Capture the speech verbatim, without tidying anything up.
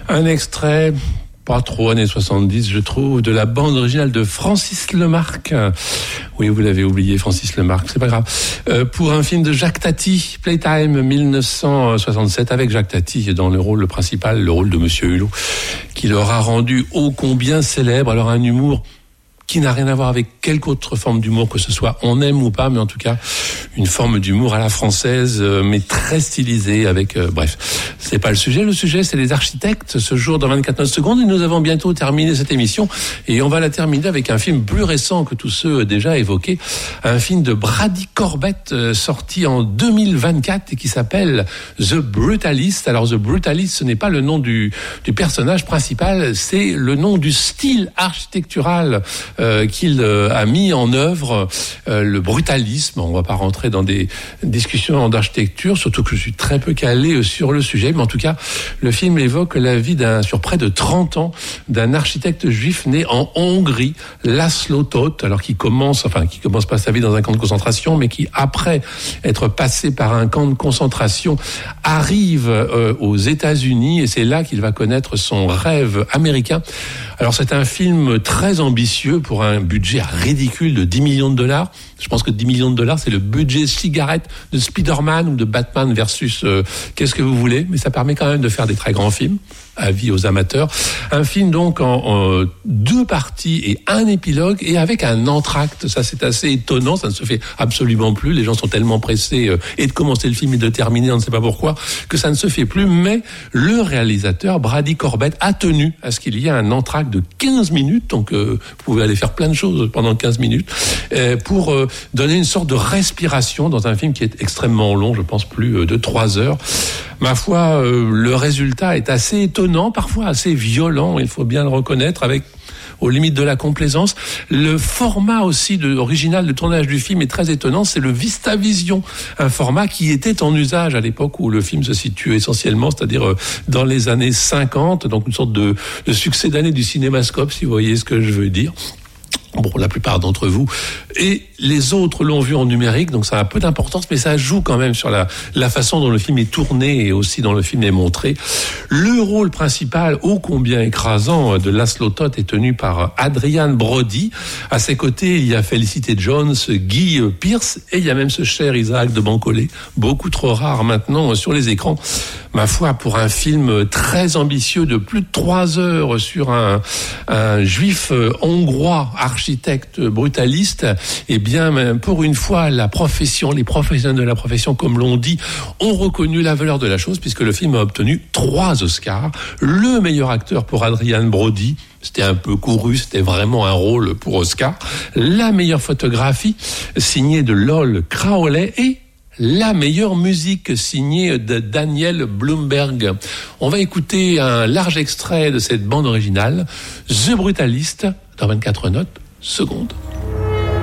Un extrait, pas trop années soixante-dix, je trouve, de la bande originale de Francis Lemarque. Oui, vous l'avez oublié, Francis Lemarque, c'est pas grave. Euh, pour un film de Jacques Tati, Playtime dix-neuf cent soixante-sept, avec Jacques Tati dans le rôle principal, le rôle de Monsieur Hulot, qui l'aura rendu ô combien célèbre. Alors un humour qui n'a rien à voir avec quelque autre forme d'humour que ce soit, on aime ou pas, mais en tout cas, une forme d'humour à la française, euh, mais très stylisée, avec, euh, bref, c'est pas le sujet. Le sujet, c'est les architectes. Ce jour, dans vingt-quatre secondes, et nous avons bientôt terminé cette émission, et on va la terminer avec un film plus récent que tous ceux déjà évoqués, un film de Brady Corbet, euh, sorti en deux mille vingt-quatre, et qui s'appelle The Brutalist. Alors, The Brutalist, ce n'est pas le nom du, du personnage principal, c'est le nom du style architectural Euh, qu'il euh, a mis en œuvre, euh, le brutalisme. On ne va pas rentrer dans des discussions d'architecture, surtout que je suis très peu calé sur le sujet, mais en tout cas, le film évoque la vie d'un, sur près de trente ans, d'un architecte juif né en Hongrie, Laszlo Toth, alors qui commence, enfin, qui commence pas sa vie dans un camp de concentration, mais qui, après être passé par un camp de concentration, arrive euh, aux États-Unis, et c'est là qu'il va connaître son rêve américain. Alors, c'est un film très ambitieux pour un budget ridicule de dix millions de dollars. Je pense que dix millions de dollars, c'est le budget cigarette de Spider-Man ou de Batman versus euh, qu'est-ce que vous voulez. Mais ça permet quand même de faire des très grands films. Avis aux amateurs. Un film donc en, en deux parties et un épilogue et avec un entracte. Ça, c'est assez étonnant. Ça ne se fait absolument plus. Les gens sont tellement pressés euh, et de commencer le film et de terminer, on ne sait pas pourquoi, que ça ne se fait plus. Mais le réalisateur, Brady Corbet, a tenu à ce qu'il y ait un entracte de quinze minutes. Donc, euh, vous pouvez aller faire plein de choses pendant quinze minutes euh, pour euh, donner une sorte de respiration dans un film qui est extrêmement long, je pense plus de trois heures. Ma foi, euh, le résultat est assez étonnant, parfois assez violent, il faut bien le reconnaître, avec aux limites de la complaisance. Le format aussi de, original de tournage du film est très étonnant, c'est le VistaVision, un format qui était en usage à l'époque où le film se situe essentiellement, c'est-à-dire dans les années cinquante, donc une sorte de, de succès d'année du cinémascope, si vous voyez ce que je veux dire. Bon, la plupart d'entre vous et les autres l'ont vu en numérique, donc ça a peu d'importance, mais ça joue quand même sur la, la façon dont le film est tourné et aussi dont le film est montré. Le rôle principal, ô combien écrasant, de Laszlo Toth est tenu par Adrian Brody. À ses côtés, il y a Felicity Jones, Guy Pearce et il y a même ce cher Isaac de Bancolé, beaucoup trop rare maintenant sur les écrans. Ma foi, pour un film très ambitieux de plus de trois heures sur un, un juif hongrois, architecte brutaliste, eh bien, pour une fois, la profession, les professionnels de la profession, comme l'on dit, ont reconnu la valeur de la chose, puisque le film a obtenu trois Oscars. Le meilleur acteur pour Adrian Brody, c'était un peu couru, c'était vraiment un rôle pour Oscar. La meilleure photographie, signée de Lol Crowley, et la meilleure musique signée de Daniel Blumberg. On va écouter un large extrait de cette bande originale, The Brutalist, dans vingt-quatre notes secondes.